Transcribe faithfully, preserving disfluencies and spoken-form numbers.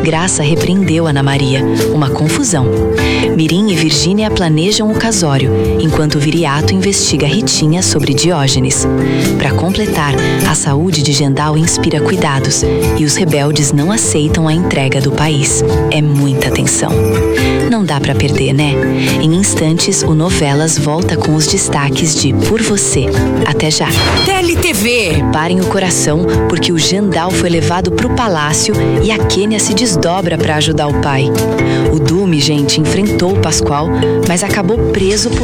Graça repreendeu Ana Maria. Uma confusão. Mirim e Virgínia planejam o casório, enquanto Viriato investiga Ritinha sobre Diógenes. Para completar, a saúde de Gendal inspira cuidados e os rebeldes não aceitam a entrega do país. É muita tensão. Não dá para perder, né? Em instantes, o Novelas volta com os destaques de Por Você. Até já. Tele T V. Preparem o coração, porque o Gendal foi levado pro palácio e a Quênia se desdobra para ajudar o pai. O Dume, gente, enfrentou o Pascoal, mas acabou preso por